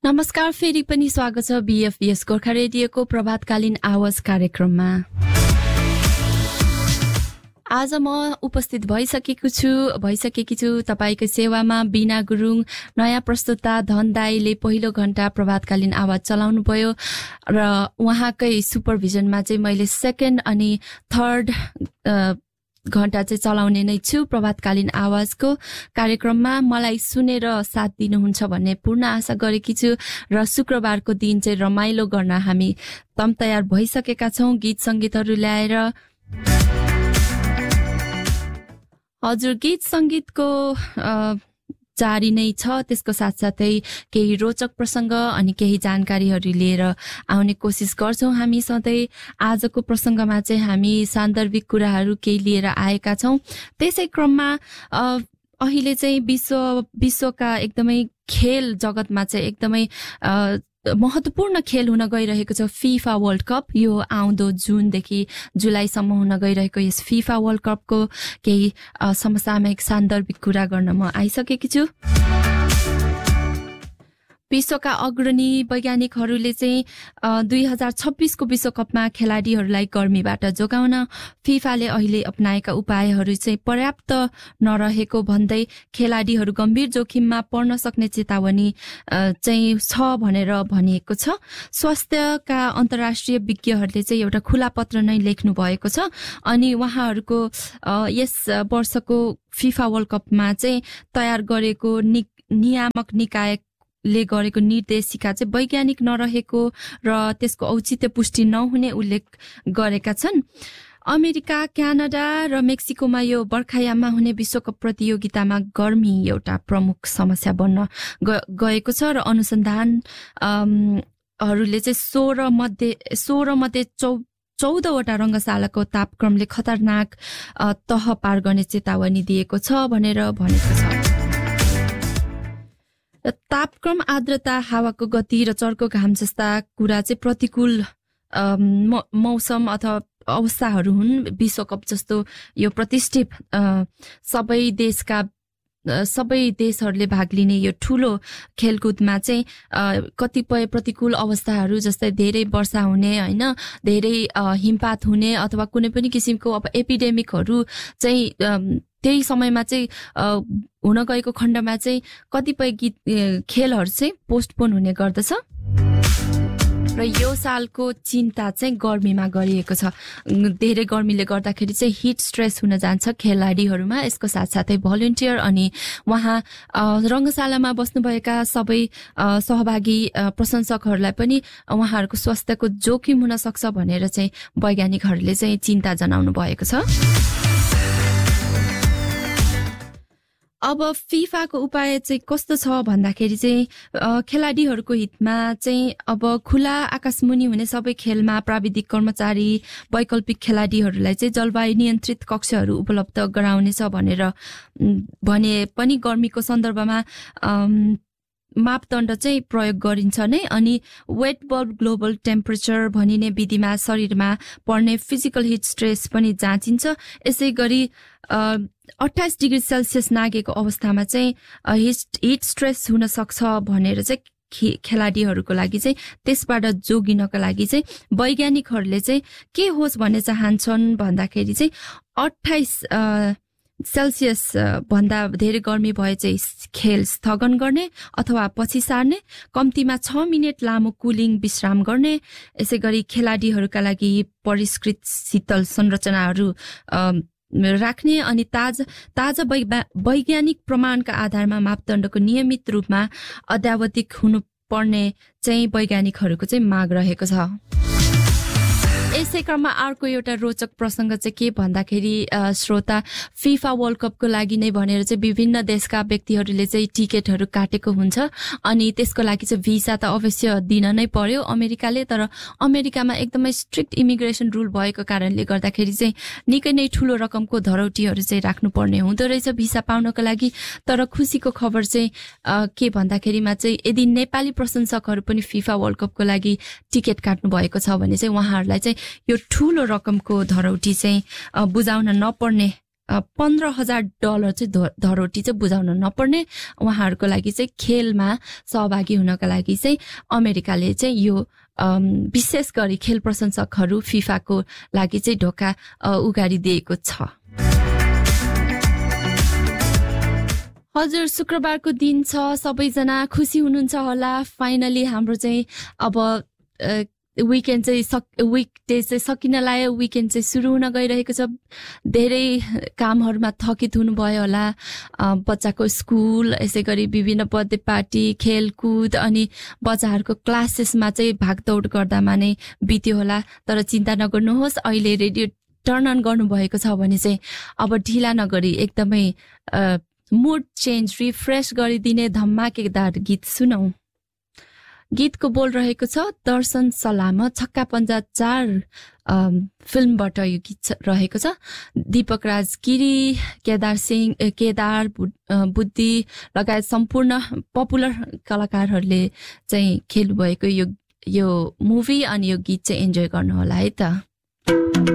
नमस्कार, फेरि पनि स्वागत छ बीएफएस गोर्खा रेडियोको प्रभातकालीन आवाज कार्यक्रममा। आज म उपस्थित भइसकेकी छु तपाईको सेवामा बिना गुरुङ। नयाँ प्रस्तुता धन दाईले पहिलो घण्टा प्रभातकालीन आवाज चलाउनु भयो र उहाँकै सुपरभिजनमा चाहिँ मैले सेकेन्ड अनि थर्ड घण्टा चाहिँ चलाउने नै छु प्रभातकालीन आवाजको कार्यक्रममा। मलाई सुनेर साथ दिनुहुन्छ भन्ने पूर्ण आशा गरेकी छु र शुक्रबारको दिन चाहिँ रमाइलो गर्न हामी तम तयार भइसकेका छौं गीत संगीतहरू ल्याएर। हजुर, गीत संगीतको जारी नै छ, त्यसको साथसाथै केही रोचक प्रसंग अनि केही जानकारीहरू लिएर आउने कोसिस गर्छौं हामी सधैँ। आजको प्रसंगमा चाहिँ हामी सान्दर्भिक कुराहरू केही लिएर आएका छौं। त्यसै क्रममा अहिले चाहिँ विश्वका एकदमै खेल जगतमा चाहिँ एकदमै महत्वपूर्ण खेल हुन गइरहेको छ फीफा वर्ल्ड कप। यो आउँदो जुनदेखि जुलाईसम्म हुन गइरहेको यस फीफा वर्ल्ड कपको केही समसामयिक सान्दर्भिक कुरा गर्न म आइसकेकी छु। विश्वका अग्रणी वैज्ञानिकहरूले चाहिँ 2026 को विश्वकपमा खेलाडीहरूलाई गर्मीबाट जोगाउन फिफाले अहिले अपनाएका उपायहरू चाहिँ पर्याप्त नरहेको भन्दै खेलाडीहरू गम्भीर जोखिममा पर्न सक्ने चेतावनी चाहिँ छ भनेर भनिएको छ। स्वास्थ्यका अन्तर्राष्ट्रिय विज्ञहरूले चाहिँ एउटा खुला पत्र नै लेख्नु भएको छ अनि उहाँहरूको यस वर्षको फिफा वर्ल्ड कपमा चाहिँ तयार गरेको नियामक निकाय ले गरेको निर्देशिका चाहिँ वैज्ञानिक नरहेको र त्यसको औचित्य पुष्टि नहुने उल्लेख गरेका छन्। अमेरिका, क्यानाडा र मेक्सिकोमा यो बर्खायाममा हुने विश्वकप प्रतियोगितामा गर्मी एउटा प्रमुख समस्या बन्न गएको छ र अनुसन्धानहरूले चाहिँ 16 मध्ये 14वटा रंगशालाको तापक्रमले खतरनाक तह पार गर्ने चेतावनी दिएको छ भनेर भनेको छ। तापक्रम, आर्द्रता, हावाको गति र चर्को घाम जस्ता कुरा चाहिँ प्रतिकूल मौसम अथवा अवस्थाहरू हुन्। विश्वकप जस्तो यो प्रतिष्ठित सबै देशहरूले भाग लिने यो ठूलो खेलकुदमा चाहिँ कतिपय प्रतिकूल अवस्थाहरू जस्तै धेरै वर्षा हुने, हैन, धेरै हिमपात हुने अथवा कुनै पनि किसिमको अब एपिडेमिकहरू चाहिँ त्यही समयमा चाहिँ हुन गएको खण्डमा चाहिँ कतिपय खेलहरू चाहिँ पोस्टपोन हुने गर्दछ र यो सालको चिन्ता चाहिँ गर्मीमा गरिएको छ। धेरै गर्मीले गर्दाखेरि चाहिँ हिट स्ट्रेस हुन जान्छ खेलाडीहरूमा। यसको साथसाथै भलिन्टियर अनि वहाँ रंगशालामा बस्नुभएका सबै सहभागी प्रशंसकहरूलाई पनि उहाँहरूको स्वास्थ्यको जोखिम हुन सक्छ भनेर चाहिँ वैज्ञानिकहरूले चाहिँ चिन्ता जनाउनु भएको छ। अब फिफाको उपाय चाहिँ कस्तो छ भन्दाखेरि चाहिँ खेलाडीहरूको हितमा चाहिँ अब खुला आकाशमुनि हुने सबै खेलमा प्राविधिक कर्मचारी, वैकल्पिक खेलाडीहरूलाई चाहिँ जलवायु नियन्त्रित कक्षहरू उपलब्ध गराउनेछ भनेर भने पनि गर्मीको सन्दर्भमा मापदण्ड चाहिँ प्रयोग गरिन्छ नै। अनि वेट बल्ब ग्लोबल टेम्परेचर भनिने विधिमा शरीरमा पर्ने फिजिकल हिट स्ट्रेस पनि जाँचिन्छ। यसै गरी 28 डिग्री सेल्सियस नागेको अवस्थामा चाहिँ हिट स्ट्रेस हुन सक्छ भनेर चाहिँ खेलाडीहरूको लागि चाहिँ त्यसबाट जोगिनको लागि चाहिँ वैज्ञानिकहरूले चाहिँ के होस् भन्ने चाहन्छन् भन्दाखेरि चाहिँ 28 सेल्सियस भन्दा धेरै गर्मी भए चाहिँ खेल स्थगन गर्ने अथवा पछि सार्ने, कम्तीमा 6 मिनेट लामो कुलिङ विश्राम गर्ने, यसै गरी खेलाडीहरूका लागि परिष्कृत शीतल संरचनाहरू राख्ने अनि ताजा वैज्ञानिक प्रमाणका आधारमा मापदण्डको नियमित रूपमा अद्यावधिक हुनुपर्ने चाहिँ वैज्ञानिकहरूको चाहिँ माग रहेको छ। यसै क्रममा अर्को एउटा रोचक प्रसंग चाहिँ के भन्दाखेरि श्रोता, फिफा वर्ल्ड कपको लागि नै भनेर चाहिँ विभिन्न देशका व्यक्तिहरूले चाहिँ टिकटहरू काटेको हुन्छ अनि त्यसको लागि चाहिँ भिसा त अवश्य दिन नै पर्यो अमेरिकाले। तर अमेरिकामा एकदमै स्ट्रिक्ट इमिग्रेसन रुल भएको कारणले गर्दाखेरि चाहिँ निकै नै ठूलो रकमको धरौटीहरू चाहिँ राख्नुपर्ने हुँदो रहेछ भिसा पाउनको लागि। तर खुसीको खबर चाहिँ के भन्दाखेरिमा चाहिँ यदि नेपाली प्रशंसकहरू पनि फिफा वर्ल्ड कपको लागि टिकट काट्नु भएको छ भने चाहिँ उहाँहरूलाई चाहिँ यो ठूलो रकमको धरौटी चाहिँ बुझाउन नपर्ने $15,000 चाहिँ धरोटी चाहिँ बुझाउन नपर्ने उहाँहरूको लागि चाहिँ खेलमा सहभागी हुनका लागि चाहिँ अमेरिकाले चाहिँ यो विशेष गरी खेल प्रशंसकहरू फिफाको लागि चाहिँ ढोका उगाडी दिएको छ। हजुर, शुक्रबारको दिन छ, सबैजना खुसी हुनुहुन्छ होला। फाइनली हाम्रो चाहिँ अब विकेन्ड चाहिँ विकडे चाहिँ सकिन लाग्यो, विकेन्ड चाहिँ सुरु हुन गइरहेको छ। धेरै कामहरूमा थकित हुनुभयो होला, बच्चाको स्कुल, यसै गरी विभिन्न बर्थडे पार्टी, खेलकुद अनि बच्चाहरूको क्लासेसमा चाहिँ भागदौड गर्दामा नै बित्यो होला। तर चिन्ता नगर्नुहोस्, अहिले रेडियो टर्न अन गर्नुभएको छ भने चाहिँ अब ढिला नगरी एकदमै मुड चेन्ज, रिफ्रेस गरिदिने धमाकेदार गीत सुनौ। गीतको बोल रहेको छ दर्शन सलामत, छक्का पञ्जा 4 फिल्मबाट यो गीत रहेको छ। दीपक राज गिरी, केदार सिंह, केदार बुद्धि लगायत सम्पूर्ण पपुलर कलाकारहरूले चाहिँ खेल्नुभएको यो मुभी अनि यो गीत चाहिँ इन्जोय गर्नु होला है त।